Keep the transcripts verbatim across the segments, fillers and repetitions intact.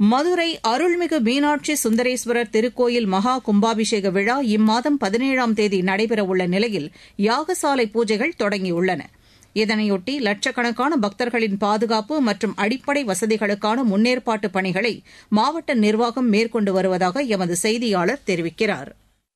மதுரை அருள்மிகு மீனாட்சி சுந்தரேஸ்வரர் திருக்கோயில் மகா கும்பாபிஷேக விழா இம்மாதம் பதினேழாம் தேதி நடைபெறவுள்ள நிலையில் யாகசாலை பூஜைகள் தொடங்கியுள்ளன. இதனையொட்டி லட்சக்கணக்கான பக்தர்களின் பாதுகாப்பு மற்றும் அடிப்படை வசதிகளுக்கான முன்னேற்பாட்டு பணிகளை மாவட்ட நிர்வாகம் மேற்கொண்டு வருவதாக எமது செய்தியாளர் தெரிவிக்கிறார்.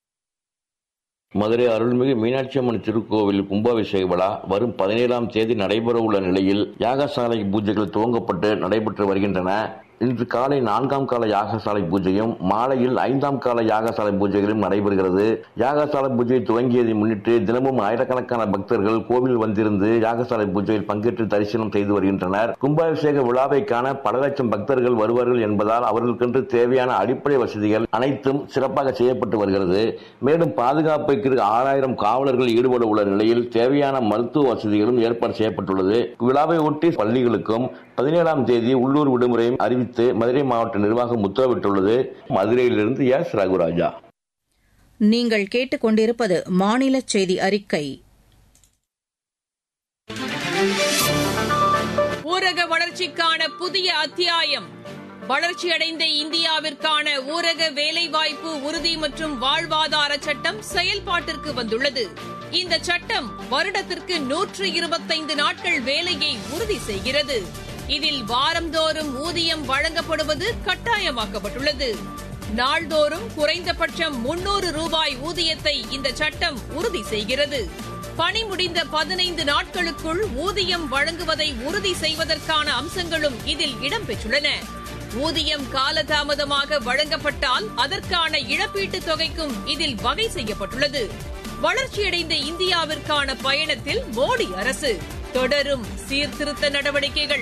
மதுரை அருள்மிகு மீனாட்சி அம்மன் திருக்கோவில் கும்பாபிஷேக விழா வரும் பதினேழாம் தேதி நடைபெறவுள்ள நிலையில் யாகசாலை பூஜைகள் துவங்கப்பட்டு நடைபெற்று வருகின்றன. இன்று காலை நான்காம் கால யாகசாலை பூஜையும் மாலையில் ஐந்தாம் கால யாகசாலை பூஜைகளும் நடைபெறுகிறது. யாகசாலை பூஜை துவங்கியதை முன்னிட்டு தினமும் ஆயிரக்கணக்கான பக்தர்கள் கோவில் வந்திருந்து யாகசாலை பூஜையில் பங்கேற்று தரிசனம் செய்து வருகின்றனர். கும்பாபிஷேக விழாவை காண பல லட்சம் பக்தர்கள் வருவார்கள் என்பதால் அவர்களுக்கென்று தேவையான அடிப்படை வசதிகள் அனைத்தும் சிறப்பாக செய்யப்பட்டு வருகிறது. மேலும் பாதுகாப்புக்கு ஆறாயிரம் காவலர்கள் ஈடுபட உள்ள நிலையில் தேவையான மருத்துவ வசதிகளும் ஏற்பாடு செய்யப்பட்டுள்ளது. விழாவை ஒட்டி பள்ளிகளுக்கும் பதினேழாம் தேதி உள்ளூர் விடுமுறையும் அறிவித்து மதுரை மாவட்ட நிர்வாகம் உத்தரவிட்டுள்ளது. மதுரையிலிருந்து எஸ் ரகுராஜா. நீங்கள் கேட்டுக் கொண்டிருப்பது மாநில செய்தி அறிக்கை. ஊரக வளர்ச்சிக்கான புதிய அத்தியாயம். வளர்ச்சியடைந்த இந்தியாவிற்கான ஊரக வேலைவாய்ப்பு உறுதி மற்றும் வாழ்வாதார சட்டம் செயல்பாட்டிற்கு வந்துள்ளது. இந்த சட்டம் வருடத்திற்கு நூற்று இருபத்தைந்து நாட்கள் வேலையை உறுதி செய்கிறது. இதில் வாரந்தோறும் ஊதியம் வழங்கப்படுவது கட்டாயமாக்கப்பட்டுள்ளது. நாள்தோறும் குறைந்தபட்சம் முன்னூறு ரூபாய் ஊதியத்தை இந்த சட்டம் உறுதி செய்கிறது. பணி முடிந்த பதினைந்து நாட்களுக்குள் ஊதியம் வழங்குவதை உறுதி செய்வதற்கான அம்சங்களும் இதில் இடம்பெற்றுள்ளன. ஊதியம் காலதாமதமாக வழங்கப்பட்டால் அதற்கான இழப்பீட்டுத் தொகைக்கும் இதில் வகை செய்யப்பட்டுள்ளது. வளர்ச்சியடைந்த இந்தியாவிற்கான பயணத்தில் மோடி அரசு தொடரும் சீர்திருத்த நடவடிக்கைகள்.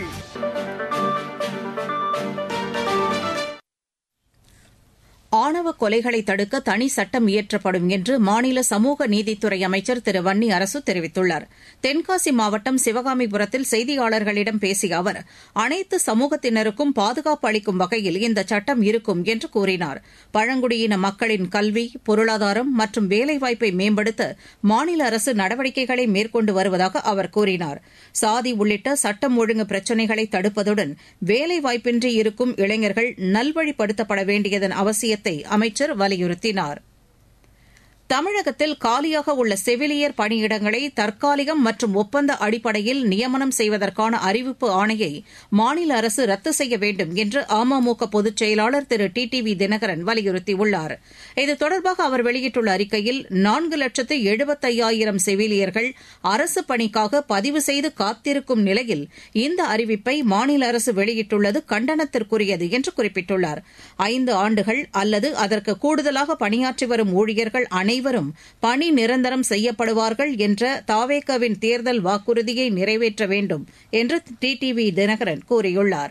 ஆணவ கொலைகளை தடுக்க தனி சட்டம் இயற்றப்படும் என்று மாநில சமூக நீதித்துறை அமைச்சர் திரு வன்னி அரசு தெரிவித்துள்ளார். தென்காசி மாவட்டம் சிவகாமிபுரத்தில் செய்தியாளர்களிடம் பேசிய அவர் அனைத்து சமூகத்தினருக்கும் பாதுகாப்பு அளிக்கும் வகையில் இந்த சட்டம் இருக்கும் என்று கூறினார். பழங்குடியின மக்களின் கல்வி, பொருளாதாரம் மற்றும் வேலைவாய்ப்பை மேம்படுத்த மாநில அரசு நடவடிக்கைகளை மேற்கொண்டு வருவதாக அவர் கூறினார். சாதி உள்ளிட்ட சட்டம் ஒழுங்கு பிரச்சினைகளை தடுப்பதுடன் வேலைவாய்ப்பின்றி இருக்கும் இளைஞர்கள் நல்வழிப்படுத்தப்பட வேண்டியதன் அவசியத்தை அமைச்சர் வலியுறுத்தினார். தமிழகத்தில் காலியாக உள்ள செவிலியர் பணியிடங்களை தற்காலிகம் மற்றும் ஒப்பந்த அடிப்படையில் நியமனம் செய்வதற்கான அறிவிப்பு ஆணையை மாநில அரசு ரத்து செய்ய வேண்டும் என்று அமமுக பொதுச் செயலாளர் திரு டி டி வி தினகரன் வலியுறுத்தியுள்ளார். இது தொடர்பாக அவர் வெளியிட்டுள்ள அறிக்கையில் நான்கு லட்சத்து எழுபத்தையாயிரம் செவிலியர்கள் அரசு பணிக்காக பதிவு செய்து காத்திருக்கும் நிலையில் இந்த அறிவிப்பை மாநில அரசு வெளியிட்டுள்ளது கண்டனத்திற்குரியது என்று குறிப்பிட்டுள்ளார். ஐந்து ஆண்டுகள் அல்லது அதற்கு கூடுதலாக பணியாற்றி வரும் ஊழியர்கள் அனைவரும் பணி நிரந்தரம் செய்யப்படுவார்கள் என்ற தாவேகாவின் தேர்தல் வாக்குறுதியை நிறைவேற்ற வேண்டும் என்று டி டி வி தினகரன் கூறியுள்ளார்.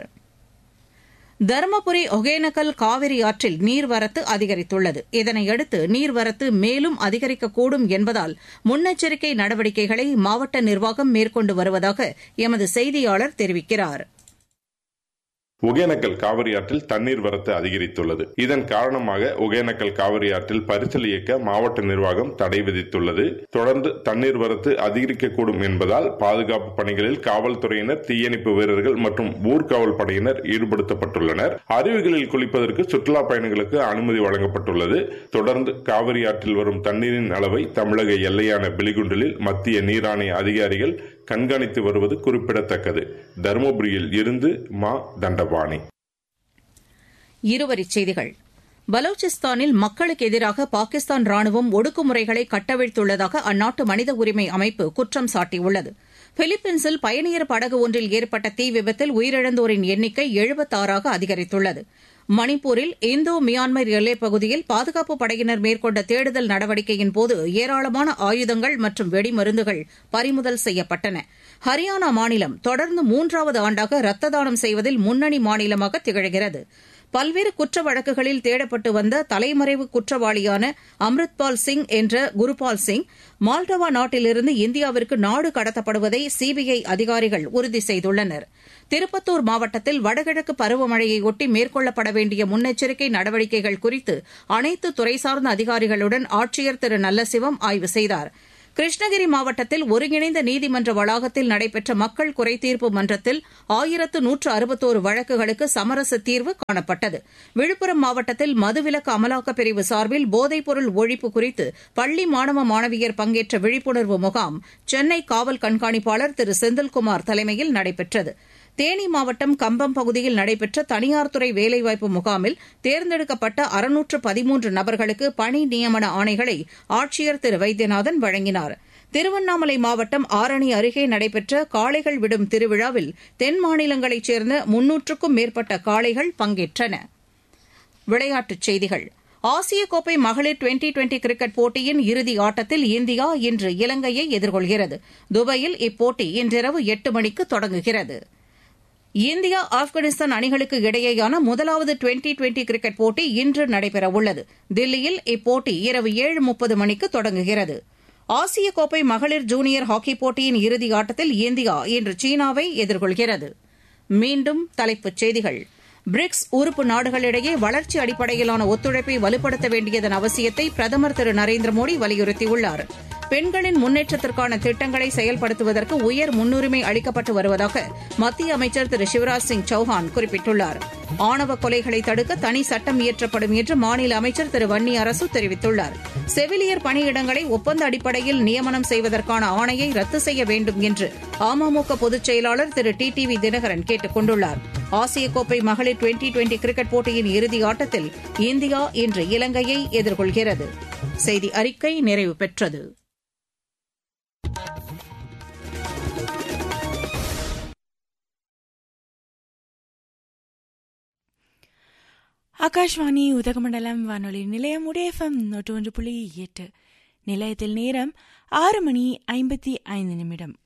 தருமபுரி ஒகேனக்கல் காவிரி ஆற்றில் நீர்வரத்து அதிகரித்துள்ளது. இதனையடுத்து நீர்வரத்து மேலும் அதிகரிக்கக்கூடும் என்பதால் முன்னெச்சரிக்கை நடவடிக்கைகளை மாவட்ட நிர்வாகம் மேற்கொண்டு வருவதாக எமது செய்தியாளர் தெரிவிக்கிறார். ஒகேனக்கல் காவிரி ஆற்றில் தண்ணீர் வரத்து அதிகரித்துள்ளது. இதன் காரணமாக ஒகேனக்கல் காவிரி ஆற்றில் பரிசல் இயக்க மாவட்ட நிர்வாகம் தடை விதித்துள்ளது. தொடர்ந்து தண்ணீர் வரத்து அதிகரிக்கக்கூடும் என்பதால் பாதுகாப்பு பணிகளில் காவல்துறையினர், தீயணைப்பு வீரர்கள் மற்றும் ஊர்காவல் படையினர் ஈடுபடுத்தப்பட்டுள்ளனர். அருவிகளில் குளிப்பதற்கு சுற்றுலா பயணிகளுக்கு அனுமதி வழங்கப்பட்டுள்ளது. தொடர்ந்து காவிரி ஆற்றில் வரும் தண்ணீரின் அளவை தமிழக எல்லையான பிலிகுண்டலில் மத்திய நீர் ஆணைய அதிகாரிகள் கண்காணித்து வருவது குறிப்பிடத்தக்கது. தருமபுரியில் இருந்து மா தண்டபாணி. இருவரிச் செய்திகள். பலூச்சிஸ்தானில் மக்களுக்கு எதிராக பாகிஸ்தான் ராணுவம் ஒடுக்குமுறைகளை கட்டவிழ்த்துள்ளதாக அந்நாட்டு மனித உரிமை அமைப்பு குற்றம் சாட்டியுள்ளது. பிலிப்பீன்ஸில் பயணியர் படகு ஒன்றில் ஏற்பட்ட தீ விபத்தில் உயிரிழந்தோரின் எண்ணிக்கை எழுபத்தாறாக அதிகரித்துள்ளது. மணிப்பூரில் இந்தோ மியான்மர் எல்லைப் பகுதியில் பாதுகாப்புப் படையினர் மேற்கொண்ட தேடுதல் நடவடிக்கையின்போது ஏராளமான ஆயுதங்கள் மற்றும் வெடிமருந்துகள் பறிமுதல் செய்யப்பட்டன. ஹரியானா மாநிலம் தொடர்ந்து மூன்றாவது ஆண்டாக ரத்த தானம் செய்வதில் முன்னணி மாநிலமாக திகழ்கிறது. பல்வேறு குற்ற வழக்குகளில் தேடப்பட்டு வந்த தலைமறைவு குற்றவாளியான அம்ரித்பால் சிங் என்ற குருபால் சிங் மால்டோவா நாட்டிலிருந்து இந்தியாவிற்கு நாடு கடத்தப்படுவதை சிபிஐ அதிகாரிகள் உறுதி செய்துள்ளனர். திருப்பத்தூர் மாவட்டத்தில் வடகிழக்கு பருவமழையையொட்டி மேற்கொள்ளப்பட வேண்டிய முன்னெச்சரிக்கை நடவடிக்கைகள் குறித்து அனைத்து துறை சார்ந்த அதிகாரிகளுடன் ஆட்சியர் திரு நல்லசிவம் ஆய்வு செய்தார். கிருஷ்ணகிரி மாவட்டத்தில் ஒருங்கிணைந்த நீதிமன்ற வளாகத்தில் நடைபெற்ற மக்கள் குறைதீர்ப்பு மன்றத்தில் ஆயிரத்து நூற்று அறுபத்தோரு வழக்குகளுக்கு சமரச தீர்வு காணப்பட்டது. விழுப்புரம் மாவட்டத்தில் மதுவிலக்கு அமலாக்கப் பிரிவு சார்பில் போதைப்பொருள் ஒழிப்பு குறித்து பள்ளி மாணவ மாணவியர் பங்கேற்ற விழிப்புணர்வு முகாம் சென்னை காவல் கண்காணிப்பாளர் திரு செந்தில்குமார் தலைமையில் நடைபெற்றது. தேனி மாவட்டம் கம்பம் பகுதியில் நடைபெற்ற தனியார் துறை வேலைவாய்ப்பு முகாமில் தேர்ந்தெடுக்கப்பட்ட அறுநூற்று பதிமூன்று நபர்களுக்கு பணி நியமன ஆணைகளை ஆட்சியர் திரு வைத்தியநாதன் வழங்கினார். திருவண்ணாமலை மாவட்டம் ஆரணி அருகே நடைபெற்ற காளைகள் விடும் திருவிழாவில் தென் மாநிலங்களைச் சேர்ந்த முன்னூற்றுக்கும் மேற்பட்ட காளைகள் பங்கேற்றன. விளையாட்டுச் செய்திகள். ஆசிய கோப்பை மகளிர் டுவெண்டி டுவெண்டி கிரிக்கெட் போட்டியின் இறுதி ஆட்டத்தில் இந்தியா இன்று இலங்கையை எதிர்கொள்கிறது. துபாயில் இப்போட்டி இன்றிரவு எட்டு மணிக்கு தொடங்குகிறது. இந்தியா ஆப்கானிஸ்தான் அணிகளுக்கு இடையேயான முதலாவது டுவெண்டி டுவெண்டி கிரிக்கெட் போட்டி இன்று நடைபெறவுள்ளது. தில்லியில் இப்போட்டி இரவு ஏழு முப்பது மணிக்கு தொடங்குகிறது. ஆசிய கோப்பை மகளிர் ஜூனியர் ஹாக்கிப் போட்டியின் இறுதி ஆட்டத்தில் இந்தியா இன்று சீனாவை எதிர்கொள்கிறது. மீண்டும் தலைப்புச் செய்திகள். பிரிக்ஸ் உறுப்பு நாடுகளிடையே வளர்ச்சி அடிப்படையிலான ஒத்துழைப்பை வலுப்படுத்த வேண்டியதன் அவசியத்தை பிரதமர் திரு நரேந்திர மோடி வலியுறுத்தியுள்ளார். பெண்களின் முன்னேற்றத்திற்கான திட்டங்களை செயல்படுத்துவதற்கு உயர் முன்னுரிமை அளிக்கப்பட்டு வருவதாக மத்திய அமைச்சர் திரு சிவராஜ் சிங் சௌஹான் குறிப்பிட்டுள்ளார். ஆணவ கொலைகளை தடுக்க தனி சட்டம் இயற்றப்படும் என்று மாநில அமைச்சர் திரு வன்னி அரசு தெரிவித்துள்ளார். செவிலியர் பணியிடங்களை ஒப்பந்த அடிப்படையில் நியமனம் செய்வதற்கான ஆணையை ரத்து செய்ய வேண்டும் என்று அமமுக பொதுச் செயலாளர் திரு டி டி வி தினகரன் கேட்டுக் கொண்டுள்ளார். ஆசிய கோப்பை மகளிர் டுவெண்டி டுவெண்டி கிரிக்கெட் போட்டியின் இறுதி ஆட்டத்தில் இந்தியா இன்று இலங்கையை எதிர்கொள்கிறது. செய்தி அறிக்கை நிறைவு பெற்றது. ஆகாஷ்வாணி உதகமண்டலம் வானொலி நிலையம் உடையஃபம் நூற்று ஒன்று புள்ளி எட்டு. நிலையத்தில் நேரம் ஆறு மணி ஐம்பத்தி ஐந்து நிமிடம்.